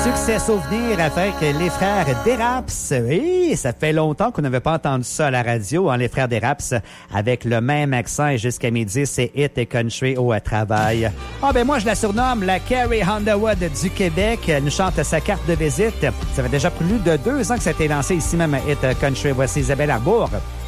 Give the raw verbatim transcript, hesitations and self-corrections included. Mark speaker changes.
Speaker 1: Succès souvenir avec les frères Deraps. Et ça fait longtemps qu'on n'avait pas entendu ça à la radio, hein, les frères Deraps, avec le même accent. Et jusqu'à midi, c'est hit et country au travail. Ah ben moi, je la surnomme la Carrie Underwood du Québec. Elle nous chante sa carte de visite. Ça fait déjà plus de deux ans que ça a été lancé ici même à Hit Country. Voici Isabelle Arbour.